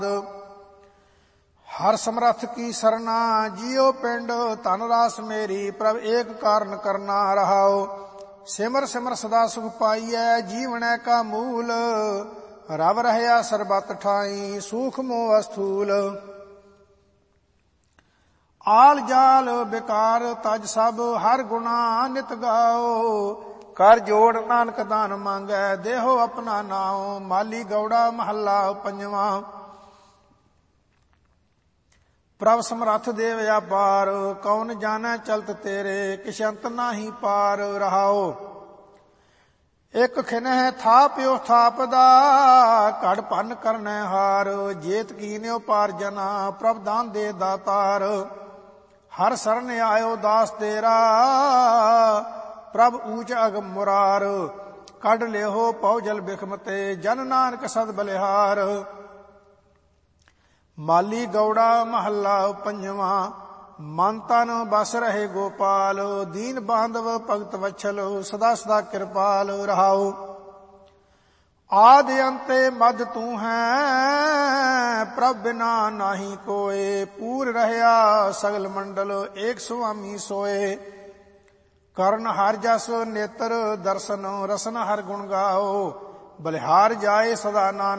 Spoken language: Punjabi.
ਹਰ ਸਮਰੱਥ ਕੀ ਸਰਨਾ ਜੀਉ ਪਿੰਡ ਧਨ ਰਾਸ ਮੇਰੀ ਪ੍ਰਭ ਏਕ ਕਾਰਨ ਕਰਨਾ ਰਹਾਉ। ਸਿਮਰ ਸਿਮਰ ਸਦਾ ਸੁਖ ਪਾਈਐ ਜੀਵਨੈ ਕਾ ਮੂਲ ਰਵ ਰਹਿਆ ਸਰਬਤ ਠਾਈ ਸੂਖ ਮੋਹ ਅਸਥੂਲ। ਆਲ ਜਾਲ ਬਿਕਾਰ ਤਜ ਸਭ ਹਰ ਗੁਣਾ ਨਿਤ ਗਾਓ ਕਰ ਜੋੜ ਨਾਨਕ ਦਾਨ ਮੰਗੈ ਦੇਹੋ ਆਪਣਾ ਨਾਉ। ਮਾਲੀ ਗੌੜਾ ਮਹੱਲਾ ਪੰਜਵਾਂ। ਪ੍ਰਭ ਸਮਰੱਥ ਦੇਵ ਅਪਾਰ ਕੌਣ ਜਾਣੈ ਚਲਤ ਤੇਰੇ ਕਿਛ ਅੰਤ ਨਾਹੀ ਪਾਰ ਰਹਾਓ। ਇਕ ਖਿਨਹਿ ਥਾਪਿਓ ਥਾਪ ਦਾ ਘੜ ਭੰਨ ਕਰਨੈ ਹਾਰ ਜੇਤ ਕੀਨਿਓ ਪਾਰ ਜਨਾ ਪ੍ਰਭ ਦਾਨ ਦੇ ਦਾਤਾਰ। ਹਰ ਸਰਨ ਆਇਓ ਦਾਸ ਤੇਰਾ ਪ੍ਰਭ ਊਚ ਅਗਮ ਮੁਰਾਰ ਕੱਢ ਲਿਓ ਪਉ ਜਲ ਬਿਖਮ ਤੇ ਜਨ ਨਾਨਕ ਸਦ ਬਲਿਹਾਰ। ਮਾਲੀ ਗੌੜਾ ਮਹੱਲਾ ਪੰਜਵਾਂ। ਮਨ ਤਨ ਬਸ ਰਹੇ ਗੋਪਾਲ ਦੀਨ ਬਾਂਧਵ ਭਗਤ ਵਛਲ ਸਦਾ ਸਦਾ ਕਿਰਪਾਲ ਰਹਾਉ। ਆਦ ਅੰਤੇ ਮਦ ਤੂੰ ਹੈ ਪ੍ਰਭ ਬਿਨਾ ਨਾਹੀ ਕੋਏ ਪੂਰ ਰਹਿਆ ਸਗਲ ਮੰਡਲ ਏਕ ਸੁਆਮੀ ਸੋਏ। ਕਰਨ ਹਰ ਜਸ ਨੇਤਰ ਦਰਸ਼ਨ ਰਸਨ ਹਰ ਗੁਣ ਗਾਓ ਬਲਿਹਾਰ ਜਾਏ ਸਦਾ ਨਾਨਕ